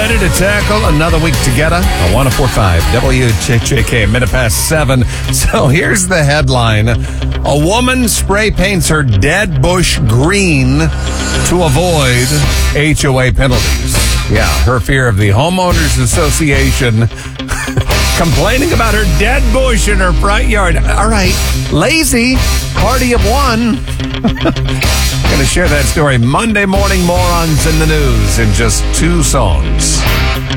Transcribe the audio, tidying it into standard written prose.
Ready to tackle another week together? A 104.5 WJJK, minute past 7. So here's the headline. A woman spray paints her dead bush green to avoid HOA penalties. Yeah, her fear of the Homeowners Association complaining about her dead bush in her front yard. All right, lazy, party of one. Going to share that story Monday morning. Morons in the news in just 2 songs.